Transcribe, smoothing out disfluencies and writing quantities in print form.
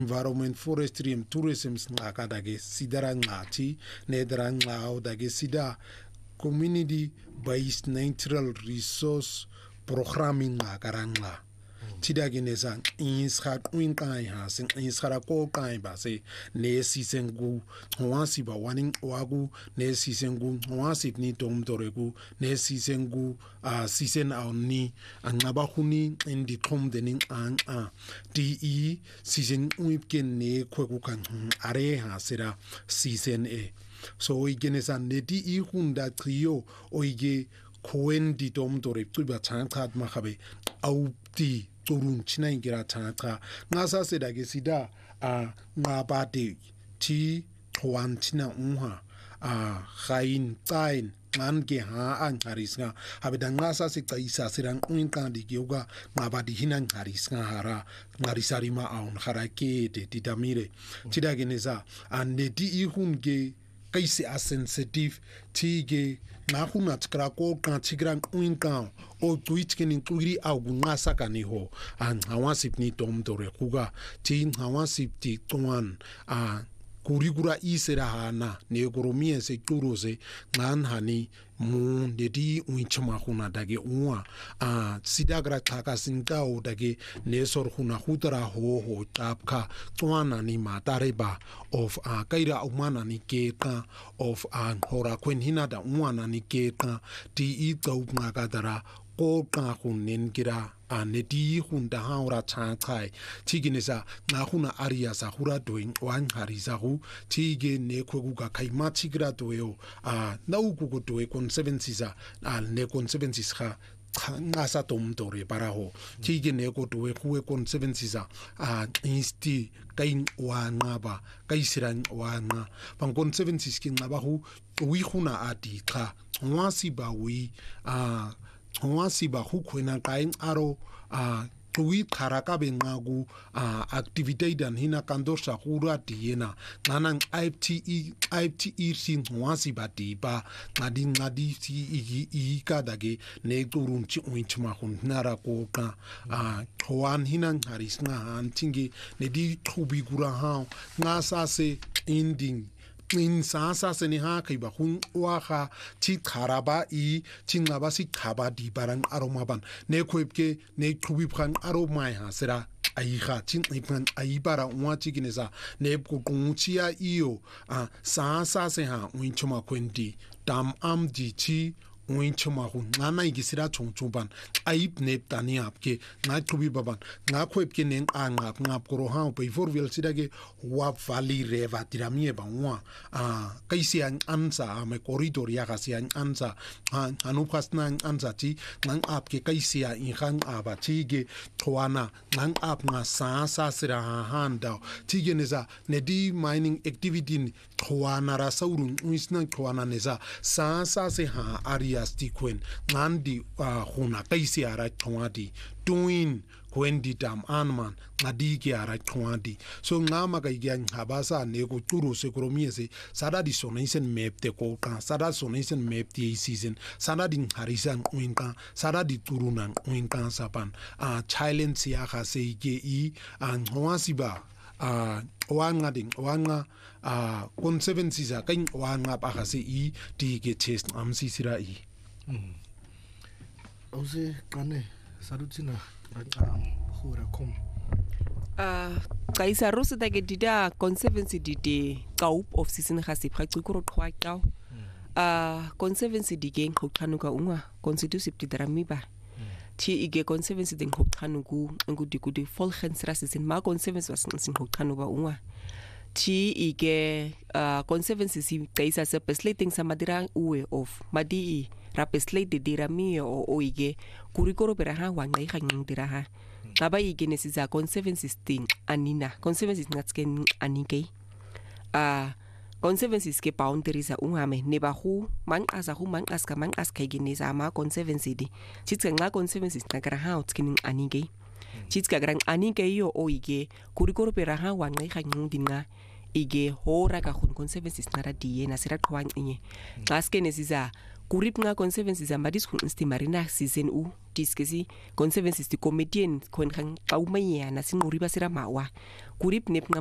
environment forestry and tourism ngaka dage sidara ngati nedara ngao dage sida community based natural resource programming ngaka tidagineza inskha kwinqai ha sin inskha ko qai ba se ne sisengu wasi ba waning wagu ne sisengu wasi ni domdore ku ne sisengu sisen awni angaba khuni indi thom dening an di sisen wipken ne khweku kan are ha sera sisen e so igenesa ne di hunda trio oige koen di domdore tuba chankhat makhabe au di turun china ingira tanga ngasa sedage sida ngabade ti thwan china unha khain tain ngange ha angarisnga habeda ngasa sicayisa sirang unqandi yoga ngabadi hinan ngarisnga hara ngarisarima aun kharake de didamire tidageneza anedi ihunge kaisi asensitive tige ngakuna tkrako kan tigran unqan o tuitkin includi algungasa kaniho ngawasip ni domdore kuga ti ngawasip ti twan kurigura isera hana ne economia se turose ngan hani mu dedi unchama khuna dage uwa sidagra thaka singao dage ne sor khuna khudra ho tapka twana ni matareba of kaira umana ni keka of hora kwen hinada umana ni keka ti I tau ngagadara ko ka hunen kira nedi hunda haura chankai tiginesa ngahuna aria sa hura doing wan harisa hu tige ne kweguga kaima tigra doyo na ugu doe conservancies ne conservancies kha ngasa domdore paraho tige ne ko doe kuwe conservancies insti kain wangaba kaisiran wanga bang conservancies king ngabahu wi khuna adi kha ngwasi ba wi ngwasi ba hukwena kain aro tuwi kharaka bengagu activity dan hina kandosha khura diena nganang IFTE sin ngwasi ba diba ngadi ti ka dage ne turun chi unchma hun nara ko ka khwan hina harisnga antingi ne di thubi gura ha ngasa se ending in sasa seni ha kai ba hun waha ti kharaba ti ngaba si khaba di barang aromaban ne khwebke ne thubi phan aromai ha sera ai kha tin iphan ai bara unwa ti ginesa ne ko kunchia iyo sasa se ha winchuma kwendi dam am di ti winchuma hun ngana igisira chungchuban aip ne tani apke na thubi baban nga khwebke ne ngap koro ha pe for wel sidage wa valley reva tiramie ba wa kaisi ansa me corridor ya kasi ansa anu pasna ansa ti ngang apke kaisi in khang aba tige thwana ngang ap nga sa sira handa tige neza ne di mining activity thwana ra saurun uisna thwana neza sa se ha aria stikwen ngandi khuna kaisi ara thwadi twin kwendi dam anman ngadiki ara thwadi so ngama kaigan habasa ne ko turu se kromiese sada di sonisen map te ko kan sada sonisen map ti season sada din harisan winka sada di turunan winka sapan challenge ya khase ge an hwasiba wanga conservancy za kain wanga pa khase ti ge test amsi sira ose kane sarutina hura kom kaisa rusu dage dida conservancy dide kaup of season khasi phaqikuro qhwaqaw conservancy dige ngqhanuka unga constitutive didramiba ti ige conservancy de ngqhanuku ngudikude volgens season ma conservancy was ngqhanuka unga ti ige conservancy si kaisa se peslating samadira uwe of madi rapeslate de dirami o ige kurikoro beraha wangai khang diraha ngaba ige nesiza conservancy sting anina conservancy ngatsken anike conservancy ke boundaries ungame neba hu man aska igeneza ma conservancy di chitska nga conservancy ngakara ha utskin anike chitska grang anike yo o ige kurikoro beraha wangai khang dinga ige hora ka khona conservancy sinqara diye nasira qhwancinye xa skene siza kurip nga conservancy zamba diskhunsti marina season u diskesi conservancy di committee khona xa umayana sinquri basira mawa kurip ne